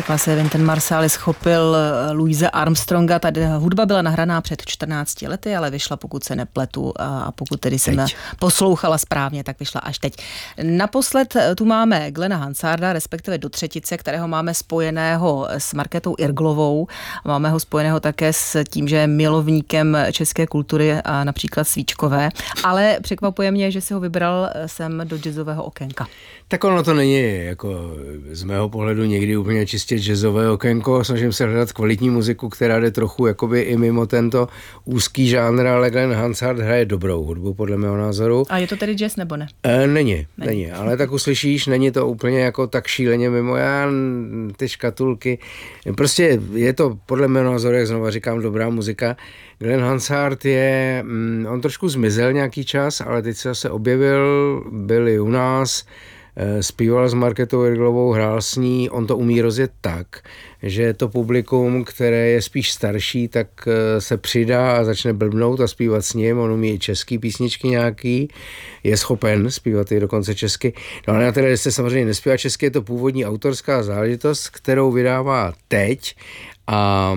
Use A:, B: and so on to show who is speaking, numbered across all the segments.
A: Řekla se, Wynton Marsalis chopil Louise Armstronga. Ta hudba byla nahraná před 14 lety, ale vyšla, pokud se nepletu, a pokud tedy jsem poslouchala správně, tak vyšla až teď. Naposled tu máme Glena Hansarda, respektive do třetice, kterého máme spojeného s Markétou Irglovou. Máme ho spojeného také s tím, že je milovníkem české kultury a například svíčkové, ale překvapuje mě, že si ho vybral sem do jazzového okénka.
B: Tak ono to není jako z mého pohledu někdy úplně čistě jazzové okénko. Snažím se hledat kvalitní muziku, která jde trochu jakoby i mimo tento úzký žánr, ale Glen Hansard hraje dobrou hudbu, podle mého názoru.
A: A je to tedy jazz nebo ne?
B: Není, ale tak uslyšíš, není to úplně jako tak šíleně mimo ty škatulky. Prostě je to podle mého názoru, jak znova říkám, dobrá muzika. Glen Hansard on trošku zmizel nějaký čas, ale teď se zase objevil, byl i u nás, zpíval s Markétou Irglovou, hrál s ní, on to umí rozjet tak, že to publikum, které je spíš starší, tak se přidá a začne blbnout a zpívat s ním, on umí i český písničky nějaký, je schopen zpívat i dokonce česky, no ale na té desce samozřejmě nespívá česky, je to původní autorská záležitost, kterou vydává teď. A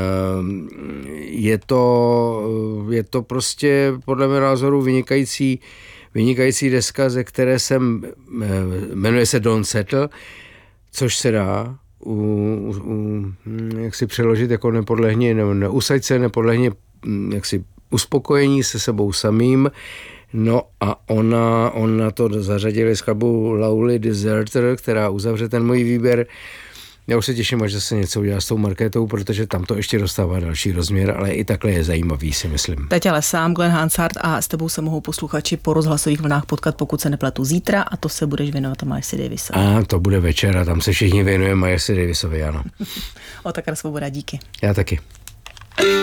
B: je to prostě podle mého názoru vynikající deska, ze které jmenuje se Don't Settle, což se dá jak si přeložit jako nepodlehni, neusaď se, nepodlehni jaksi uspokojení se sebou samým. No a ona to zařadili skladbu Lovely Deserter, která uzavře ten můj výběr. Já už se těším, až se něco udělá s tou Markétou, protože tam to ještě dostává další rozměr, ale i takhle je zajímavý, si myslím.
A: Teď ale sám Glen Hansard a s tebou se mohou posluchači po rozhlasových vlnách potkat, pokud se nepletu zítra, a to se budeš věnovat Milesi Davisovi.
B: A to bude večer a tam se všichni věnujeme Milesi Davisovi, ano.
A: Otakar Svoboda, díky.
B: Já taky.